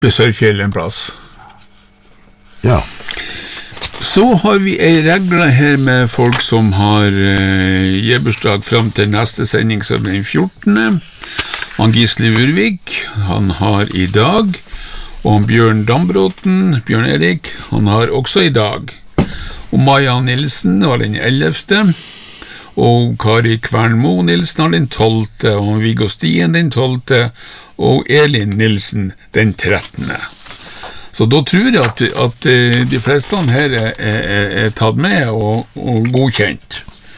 Besørfjell en plass. Ja. Så har vi en regle her med folk som har gebursdag frem til neste sending, som den 14. Han Gisli Urvik, han har i dag, og Bjørn Dambråten, Bjørn Erik, han har også i dag. Og Maja Nilsen var den 11. Og Kari Kvernmo Nilsen har den 12. Og Viggo Stien den 12. Og Elin Nilsen den 13. Så da tror jeg at de fleste her er tatt med og godkjent.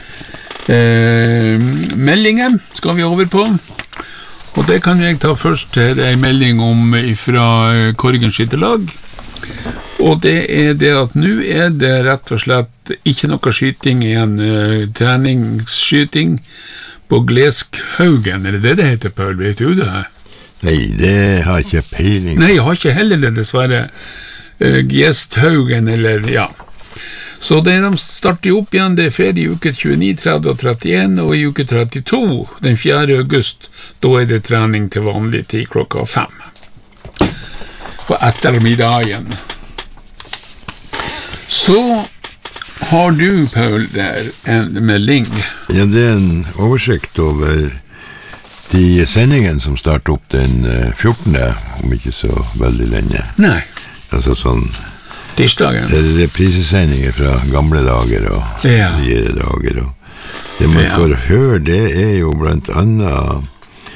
Meldinger skal vi over på, og det kan jeg ta først. Her er en melding om fra Korgen skytterlag, og det er det at nå er det rett og slett ikke noe skyting igjen, treningsskyting på Gleskhaugen, er det heter, Paul, vet du det her? Nei, det har jeg ikke peiling. Nei, jeg har ikke heller det, dessverre. Gjesthaugen, eller ja. Så de starter opp igjen, det er ferie i uke 29, 30 og 31, og i uke 32, den 4. august, da er det trening til vanlig tid klokka 5. På ettermiddagen. Så har du, Paul, der en melding. Ja, det er en oversikt over de sendingen som starter opp den 14. om ikke så veldig lenge. Nei. Altså sånn tirsdagen. Det er reprisesendinger fra gamle dager og nyere dager. Og det man får høre, det er jo blant annet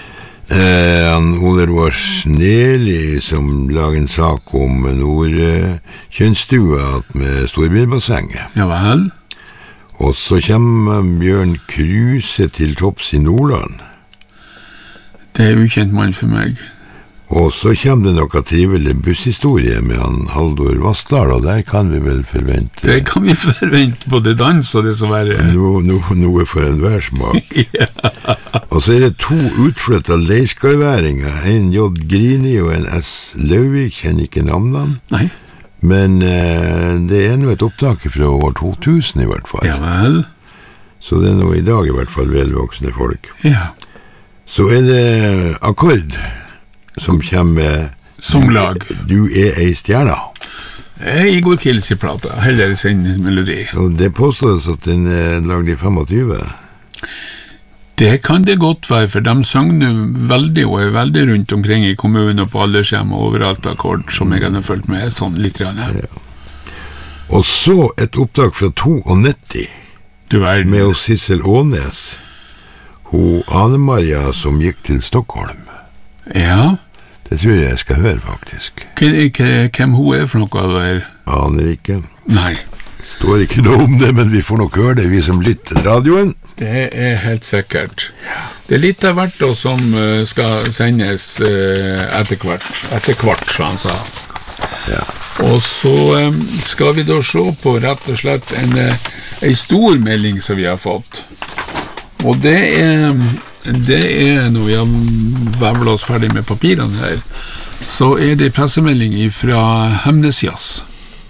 Ole Roar Sneli som lager en sak om Nordkjønnstua med Storbilbassenget. Ja vel. Og så kommer Bjørn Kruse til topps i Nordland. Det er ukjent mann for meg. Og så kommer det noe trivelig busshistorie med han Haldor Vassdal, og der kan vi vel forvente... Det kan vi forvente, både dans og det som er... Noe for enhver smak. Ja. Og så er det 2 utflyttet leiskarværinger, en J. Grini og en S. Lauvik, kjenner ikke navnene. Nei. Men det er nå et opptak fra år 2000 i hvert fall. Ja vel. Så det er nå i dag i hvert fall velvoksne folk. Ja. Så er det Akkord som kommer som lag. Du er ei stjerne. Igor Kils i plata, heller sin melodi. Og det påstås at den er lagd i 25. Det kan det godt være, for de sønger veldig og er veldig rundt omkring i kommunen og på aldershjem og overalt Akkord, som jeg har fulgt med sånn litt. Ja. Og så et opptak fra 92 med Sissel Ånes. Hun Anne-Maria som gikk til Stockholm. Ja. Det tror jeg skal høre, faktisk. Hvem hun er for noe der? Aner ikke. Nei. Står ikke noe om det, men vi får nok høre det, vi som lytter til radioen. Det er helt sikkert. Det er litt av hvert da, som skal sendes etter hvert, som han sa. Ja. Og så skal vi da se på rett og slett en stor melding som vi har fått. Og det er når vi har vevlet oss ferdig med papirene her, så er det pressemelding fra Hemnesjazz.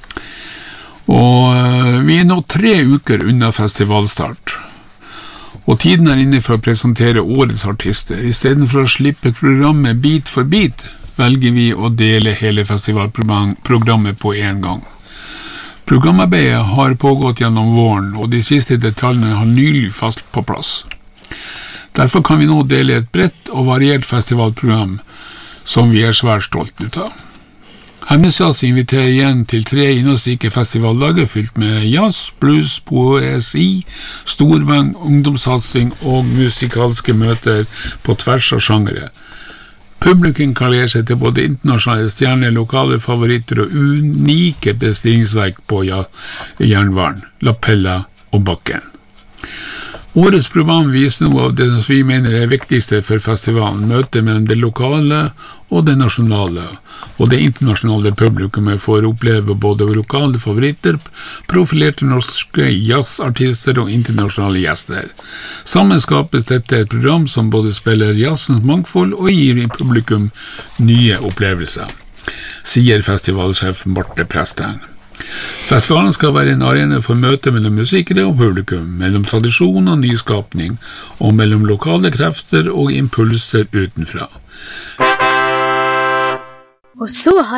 Og vi er nå 3 uker unna festivalstart. Og tiden er inne for å presentere årets artister. I stedet for å slippe programmet bit for bit, velger vi å dele hele festivalprogrammet på en gang. Programarbeidet har pågått gjennom våren, og de siste detaljene har nylig fast på plass. Derfor kan vi nå dele et bredt og variert festivalprogram som vi er svært stolt ut av. Hemnesjazz inviterer igjen til 3 innholdsrike festivaldager fylt med jazz, blues, poesi, storband, ungdomssatsing og musikalske møter på tvers av sjangere. Publikum kallerer seg til både internasjonale stjerner, lokale favoritter og unike bestillingsverk på jernvaren, Lapella og Bakken. Årets program viser noe av det som vi mener er viktigste for festivalen, møtet mellom det lokale og det nasjonale, og det internasjonale publikummet får oppleve både lokale favoritter, profilerte norske jazzartister og internasjonale gjester. Sammen skapes dette et program som både spiller jazzens mangfold og gir publikum nye opplevelser, sier festivalsjef Marte Presteng. Festivalen skal være en arena for møte mellom musikere og publikum, mellom tradisjon og nyskapning, og mellom lokale krefter og impulser utenfra. Og så har